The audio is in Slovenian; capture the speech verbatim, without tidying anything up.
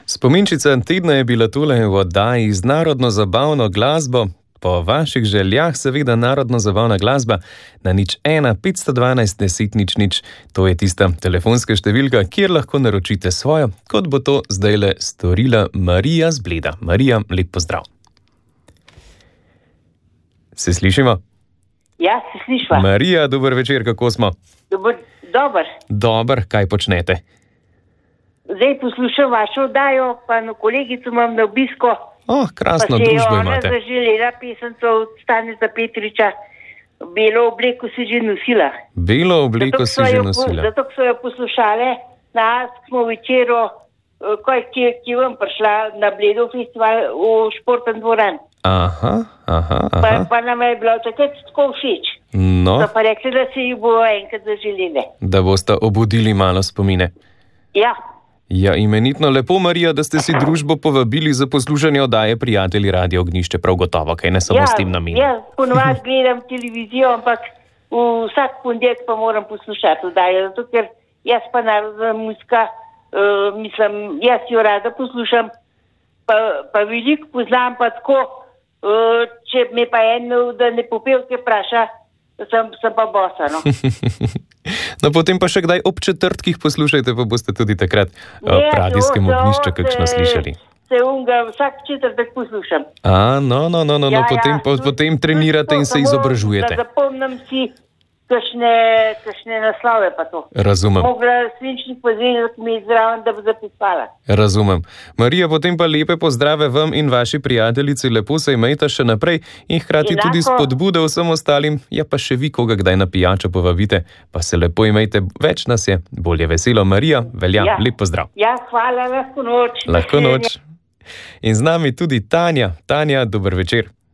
Spominčica tedna je bila tule v oddaji z narodno-zabavno glasbo. Po vaših željah seveda narodno-zabavna glasba na nič ena petsto dvanajst deset nič nič. To je tista telefonska številka, kjer lahko naročite svojo, kot bo to zdajle storila Marija z Bleda. Marija, lep pozdrav. Se slišimo? Ja, se slišva. Marija, dober večer, kako smo? Dober, dober. Dober, kaj počnete? Zdaj poslušam vašo oddajo, pa na kolegico imam na obisko. Oh, krasno družbo imate. Pa se je ona zaželela pesemco od Staneta Petriča. Belo obleko si že nosila. Belo obleko si že nosila. Zato, ko so jo poslušale, nas smo večero, ko je ki vam prišla na Bledo festival v športni dvoran. Aha, aha, aha. Pa, pa nam je bilo takrat tako všeč. No. So pa rekli, da se jih bo enkrat zaželele. Da boste obudili malo spomine. Ja. Ja, imenitno lepo, Marija, da ste si družbo povabili za poslušanje oddaje Prijatelji Radio Ognjišče, prav gotovo, kaj ne samo ja, s tem namenom. Ja, ponovadi gledam televizijo, ampak vsak ponedeljek pa moram poslušati oddajo, zato ker jaz pa narodna muzika, uh, mislim, jaz jo rada poslušam, pa, pa veliko poznam, pa tako, uh, če me pa en, da ne popevke vpraša, sem, sem pa bosa, no. No, potem pa še kdaj ob četrtkih poslušajte, pa boste tudi takrat v radijskem Ognjišču kakšno slišali. Se unga vsak četrtek poslušam. A, no, no, no, no, ja, no potem, ja, po, potem trenirate in se izobražujete. Da zapomnim si kakšne, kakšne naslove pa to. Razumem. Mogla svinčnik pozvedati, mi je zraven, da bo zapisala. Razumem. Marija, potem pa lepe pozdrave vam in vaši prijateljici, lepo se imejte še naprej in hkrati Enako. Tudi spodbude vsem ostalim, ja pa še vi koga kdaj na pijačo povabite, pa se lepo imejte, več nas je, bolje veselo. Marija, velja, ja. Lep pozdrav. Ja, hvala, lahko noč. Lahko noč. In z nami tudi Tanja. Tanja, dober večer.